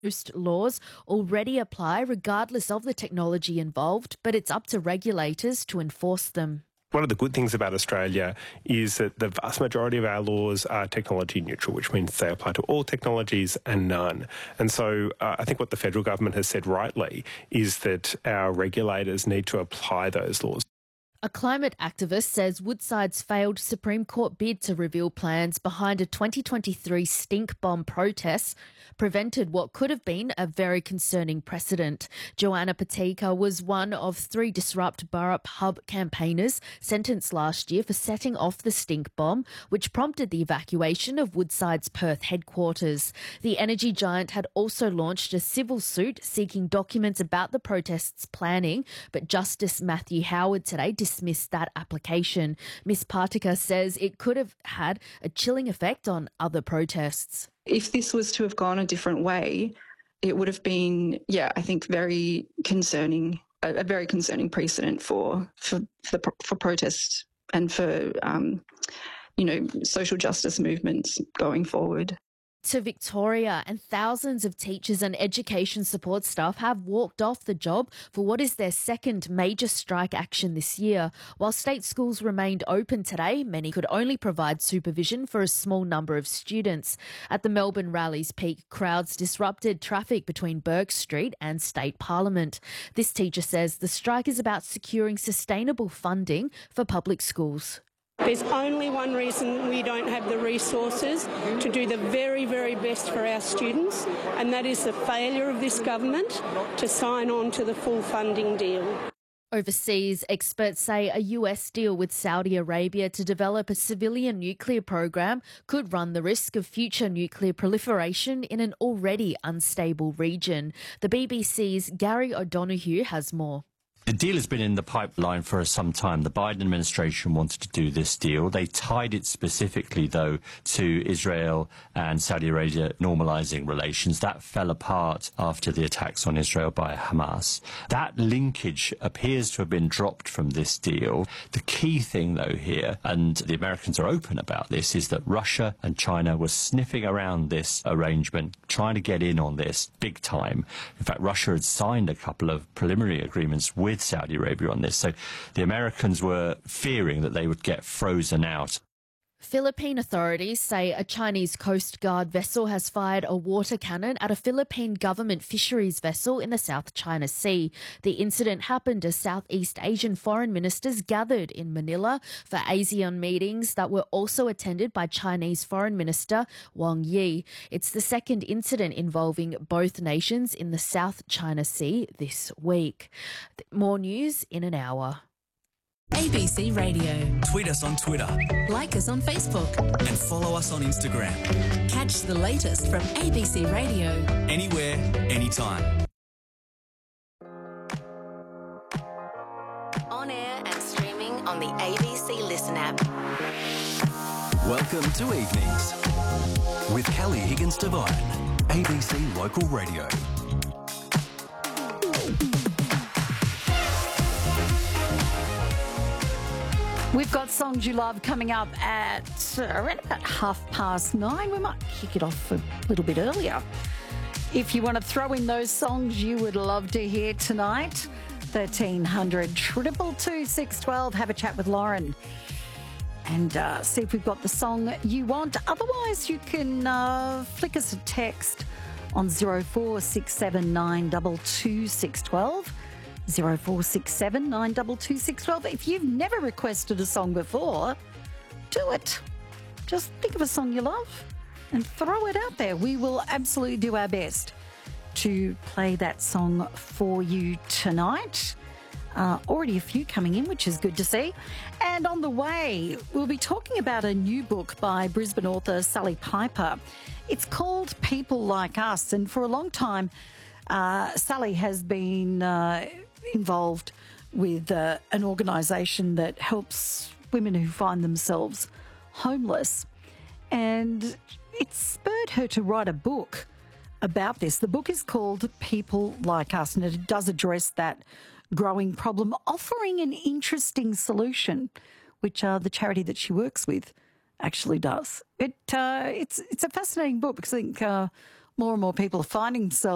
Most laws already apply regardless of the technology involved, but it's up to regulators to enforce them. One of the good things about Australia is that the vast majority of our laws are technology neutral, which means they apply to all technologies and none. And so I think what the federal government has said rightly is that our regulators need to apply those laws. A climate activist says Woodside's failed Supreme Court bid to reveal plans behind a 2023 stink bomb protest prevented what could have been a very concerning precedent. Joanna Patika was one of 3 Disrupt Burrup Hub campaigners sentenced last year for setting off the stink bomb, which prompted the evacuation of Woodside's Perth headquarters. The energy giant had also launched a civil suit seeking documents about the protest's planning, but Justice Matthew Howard today dismissed that application. Ms. Patika says it could have had a chilling effect on other protests. If this was to have gone a different way, it would have been, I think very concerning, a very concerning precedent for protests and for, social justice movements going forward. To Victoria, and thousands of teachers and education support staff have walked off the job for what is their second major strike action this year. While state schools remained open today, many could only provide supervision for a small number of students. At the Melbourne rally's peak, crowds disrupted traffic between Bourke Street and State Parliament. This teacher says the strike is about securing sustainable funding for public schools. There's only one reason we don't have the resources to do the very, very best for our students, and that is the failure of this government to sign on to the full funding deal. Overseas, experts say a US deal with Saudi Arabia to develop a civilian nuclear program could run the risk of future nuclear proliferation in an already unstable region. The BBC's Gary O'Donoghue has more. The deal has been in the pipeline for some time. The Biden administration wanted to do this deal. They tied it specifically, though, to Israel and Saudi Arabia normalizing relations. That fell apart after the attacks on Israel by Hamas. That linkage appears to have been dropped from this deal. The key thing, though, here, and the Americans are open about this, is that Russia and China were sniffing around this arrangement, trying to get in on this big time. In fact, Russia had signed a couple of preliminary agreements with Saudi Arabia on this. So the Americans were fearing that they would get frozen out. Philippine authorities say a Chinese Coast Guard vessel has fired a water cannon at a Philippine government fisheries vessel in the South China Sea. The incident happened as Southeast Asian foreign ministers gathered in Manila for ASEAN meetings that were also attended by Chinese Foreign Minister Wang Yi. It's the second incident involving both nations in the South China Sea this week. More news in an hour. ABC Radio. Tweet us on Twitter. Like us on Facebook. And follow us on Instagram. Catch the latest from ABC Radio. Anywhere, anytime. On air and streaming on the ABC Listen app. Welcome to Evenings with Kelly Higgins-Devine, ABC Local Radio. We've got Songs You Love coming up at around about 9:30. We might kick it off a little bit earlier. If you want to throw in those songs you would love to hear tonight, 1300 222 612. Have a chat with Lauren and see if we've got the song you want. Otherwise, you can flick us a text on 0467 922 612. 0467 922 612. If you've never requested a song before, do it. Just think of a song you love and throw it out there. We will absolutely do our best to play that song for you tonight. Already a few coming in, which is good to see. And on the way, we'll be talking about a new book by Brisbane author Sally Piper. It's called People Like Us, and for a long time, Sally has been involved with an organisation that helps women who find themselves homeless. And it spurred her to write a book about this. The book is called People Like Us, and it does address that growing problem, offering an interesting solution, which the charity that she works with actually does. It's a fascinating book because I think more and more people are finding themselves